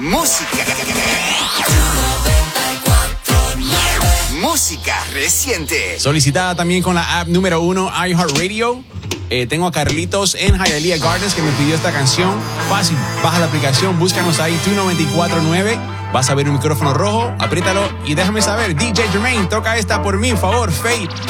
Música. Música reciente. Solicitada también con la app número 1 iHeartRadio. Tengo a Carlitos en Hialeah Gardens que me pidió esta canción. Fácil, baja la aplicación, búscanos ahí, 294.9. Vas a ver un micrófono rojo, apriétalo y déjame saber. DJ Jermaine, toca esta por mí, por favor. Faith,